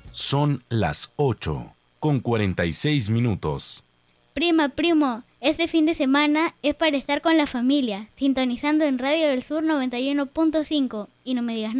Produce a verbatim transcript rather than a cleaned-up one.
Son las ocho con cuarenta y seis minutos. Prima, primo, este fin de semana es para estar con la familia, sintonizando en Radio del Sur noventa y uno punto cinco. Y no me digas nada.